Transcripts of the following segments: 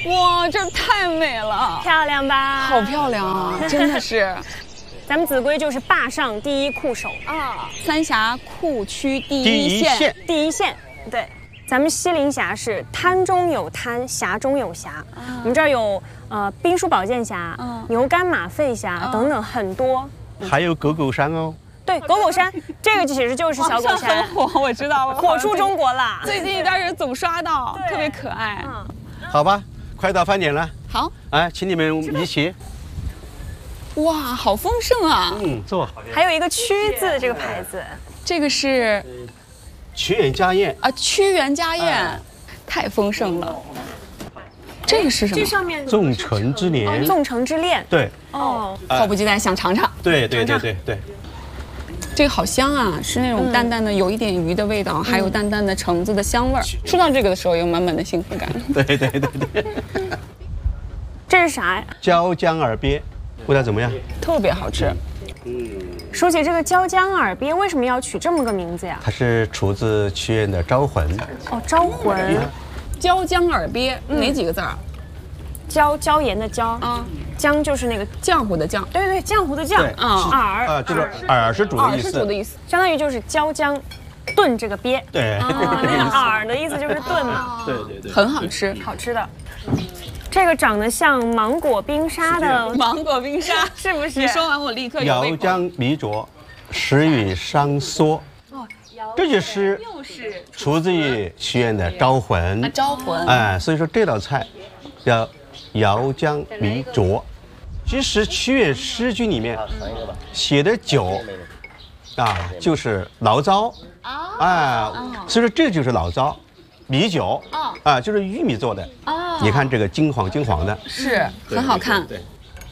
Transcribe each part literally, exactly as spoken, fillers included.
哇，这太美了， 漂亮吧？ 好漂亮啊，真的是。 咱们秭归就是坝上第一酷手啊，三峡库区第一线， 第一线，对。咱们西陵峡是滩中有滩，峡中有峡。啊、我们这儿有呃兵书宝剑峡、嗯、牛肝马肺峡、嗯、等等很多。 还有狗狗山哦。 对，狗狗山，这个其实就是小狗山， 很火，我知道， 火出中国了。 最近一段时间总刷到，特别可爱。嗯， 好吧，快到饭点了。 好， 哎，请你们一起。 哇，好丰盛啊！ 嗯，坐。 还有一个曲字这个牌子， 这个是。 屈原家宴啊，屈原家宴，哎、太丰盛了。这个是什么？ 这上面纵城之恋。 哦、纵城之恋。 对。 哦，迫不及待想尝尝。 对对对对对。 这个好香啊，是那种淡淡的，有一点鱼的味道，嗯、还有淡淡的橙子的香味儿。吃到这个的时候，有满满的幸福感。 对对对对。 这是啥呀？ 椒姜耳鳖，味道怎么样？ 特别好吃。 嗯。 书记，这个椒姜耳鳖为什么要取这么个名字呀？ 它是出自屈原的《招魂》。 哦，招魂。 椒姜耳鳖哪几个字儿？ 椒椒盐的椒啊，姜就是那个浆糊的浆。 对对，浆糊的浆啊。耳啊，这个耳是煮的意思。 耳是煮的意思， 相当于就是椒姜炖这个鳖。 对。 那个耳的意思就是炖嘛。 对对对。 很好吃， 好吃的。这个长得像芒果冰沙的芒果冰沙， 是不是？ 你说完我立刻有胃口。 姚姜米灼，时与商缩。哦，这就是出自于屈原的《招魂》。 招魂。 哎，所以说这道菜叫姚姜米灼。其实屈原诗句里面写的酒啊，就是醪糟。啊，所以说这就是醪糟。米酒啊、哦、啊，就是玉米做的啊、哦。你看这个金黄金黄的， 是很好看。 对，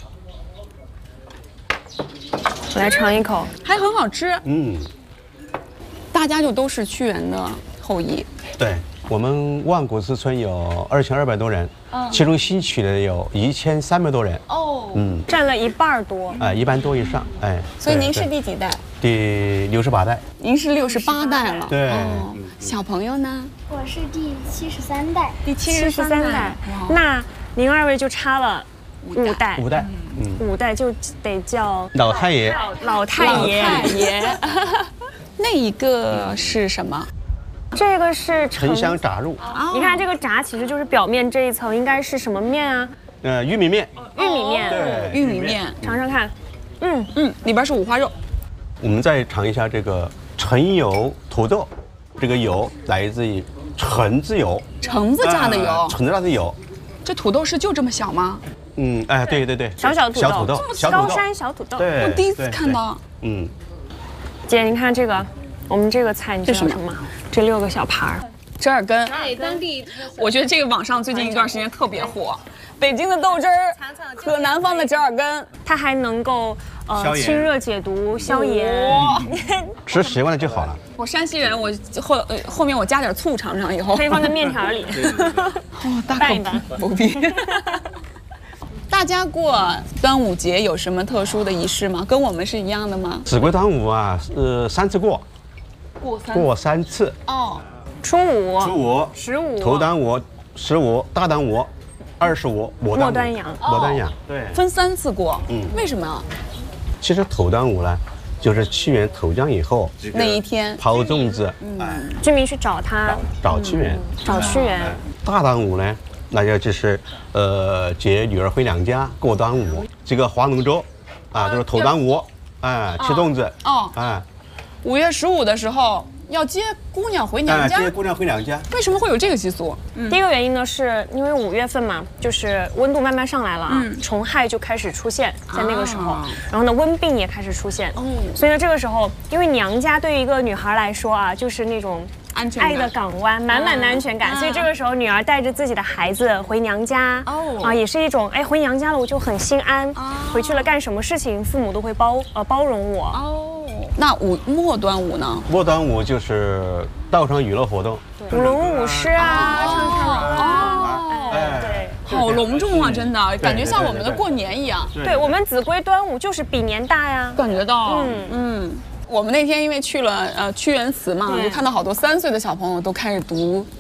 我来尝一口， 还很好吃。 嗯， 大家就都是屈原的后裔。 对，我们万古寺村有二千二百多人，嗯、其中新娶的有一千三百多人。 哦， 嗯，占了一半多。 哎、呃，一半多以上。哎， 所以您是第几代？ 第六十八代。 您是六十八代了。 对。 哦，小朋友呢？ 我是第七十三代。 第七十三代。 那您二位就差了五代。 五代。 嗯。五代就得叫老太爷。 老太爷。 老太爷。那一个是什么？ 这个是沉香炸肉。 你看这个炸其实就是表面这一层，应该是什么面啊？ 呃，玉米面。 玉米面。 对， 玉米面， 尝尝看。嗯嗯，里边是五花肉。 我们再尝一下这个陈油土豆，这个油来自于橙子油， 橙子榨的油， 呃、橙子榨的油。 这土豆是就这么小吗？ 嗯，哎，对对对， 小小土豆， 小土豆， 小土豆，高山小土豆。 对， 我第一次看到。 嗯， 姐，你看这个，我们这个菜你知道什么？这六个小盘儿， 折耳根。哎，当地，我觉得这个网上最近一段时间特别火。北京的豆汁儿和南方的折耳根， 它还能够呃清热解毒、消炎。 吃习惯了就好了。 我山西人，我后呃后面我加点醋尝尝，以后可以放在面条里。 哦，大可不必。大家过端午节有什么特殊的仪式吗？跟我们是一样的吗？ 秭归端午啊，呃，三次过。 过三过三次。 哦。 初五。 初五。 十五。 头端午、十五、大端午。二十五， 末端阳， 末端阳，对， 分三次过，嗯，为什么？ 其实头端午呢，就是屈原投江以后那一天抛粽子， 嗯，居民去找他， 找屈原， 找屈原。 大端午呢，那就就是呃接女儿回娘家过端午，这个划龙舟，啊，就是头端午，哎，吃粽子，哦，哎， 五月十五的时候。要接姑娘回娘家， 接姑娘回娘家， 为什么会有这个习俗？ 嗯、第一个原因呢，是因为五月份嘛，就是温度慢慢上来了啊，嗯、虫害就开始出现在那个时候，啊、然后呢，瘟病也开始出现，哦、所以呢，这个时候，因为娘家对于一个女孩来说啊，就是那种安全爱的港湾，满满的安全感，啊、所以这个时候女儿带着自己的孩子回娘家，哦，啊，也是一种哎，回娘家了我就很心安，哦、回去了干什么事情，父母都会包呃包容我， 哦。那午末端午呢？ 末端午就是道上娱乐活动， 舞龙舞狮啊，唱唱歌啊， 哎，对，好隆重啊，真的，感觉像我们的过年一样。 对，我们秭归端午就是比年大呀， 感觉到，嗯嗯。我们那天因为去了呃屈原祠嘛，就看到好多三岁的小朋友都开始读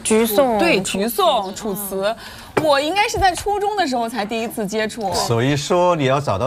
橘颂， 对，橘颂、楚辞，我应该是在初中的时候才第一次接触。 所以说你要找到